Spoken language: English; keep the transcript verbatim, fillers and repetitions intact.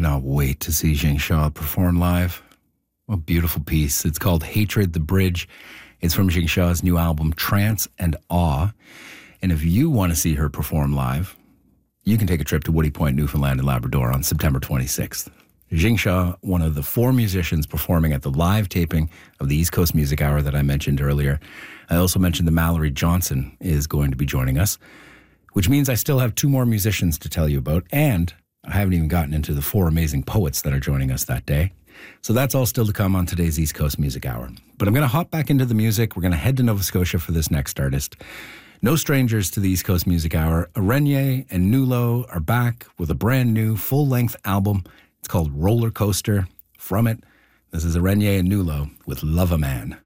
cannot wait to see Jing Shaw perform live. What a beautiful piece. It's called Hatred, the Bridge. It's from Jing Shaw's new album, Trance and Awe. And if you want to see her perform live, you can take a trip to Woody Point, Newfoundland and Labrador on September twenty-sixth. Jing Shaw, one of the four musicians performing at the live taping of the East Coast Music Hour that I mentioned earlier. I also mentioned that Mallory Johnson is going to be joining us, which means I still have two more musicians to tell you about, and I haven't even gotten into the four amazing poets that are joining us that day. So that's all still to come on today's East Coast Music Hour. But I'm going to hop back into the music. We're going to head to Nova Scotia for this next artist. No strangers to the East Coast Music Hour. Arenye and Nulo are back with a brand new full-length album. It's called Roller Coaster. From it, this is Arenye and Nulo with Love a Man.